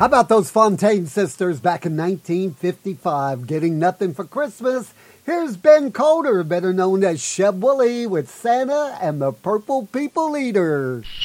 How about those Fontaine sisters back in 1955 getting nothing for Christmas? Here's Ben Coulter, better known as Sheb Wooley, with Santa and the Purple People Eater.